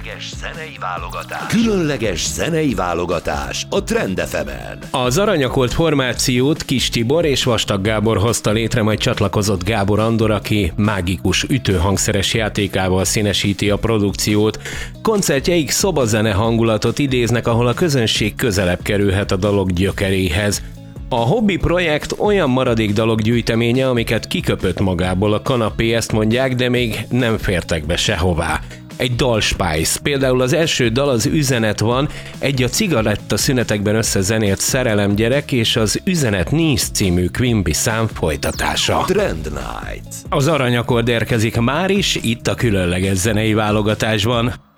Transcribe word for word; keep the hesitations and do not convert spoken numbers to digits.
Zenei válogatás. Különleges zenei válogatás a Trend ef emen. Az aranyakolt formációt Kis Tibor és Vastag Gábor hozta létre, majd csatlakozott Gábor Andor, aki mágikus ütőhangszeres játékával színesíti a produkciót. Koncertjeik szobazene hangulatot idéznek, ahol a közönség közelebb kerülhet a dalok gyökeréhez. A hobbi projekt olyan maradék dalok gyűjteménye, amiket kiköpött magából a kanapé, ezt mondják, de még nem fértek be sehová. Egy dalspájz. Például az első dal az Üzenet van, egy a cigaretta szünetekben összezenélt Szerelem gyerek és az Üzenet Nice című Quimby szám folytatása. Trend Night. Az aranyakord érkezik már is, itt a különleges zenei válogatásban.